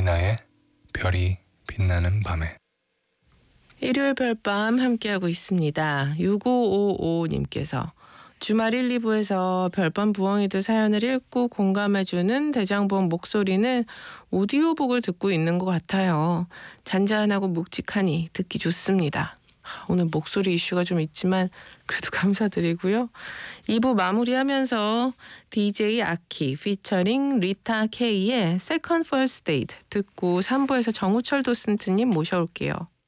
이나의 별이 빛나는 밤에. 일요일 별밤 함께하고 있습니다. 6555님께서 주말 1, 2부에서 별밤 부엉이들 사연을 읽고 공감해주는 대장부엉 목소리는 오디오북을 듣고 있는 것 같아요. 잔잔하고 묵직하니 듣기 좋습니다. 오늘 목소리 이슈가 좀 있지만 그래도 감사드리고요. 2부 마무리하면서 DJ 아키 피처링 리타 K의 Second First Date 듣고 3부에서 정우철 도슨트님 모셔올게요.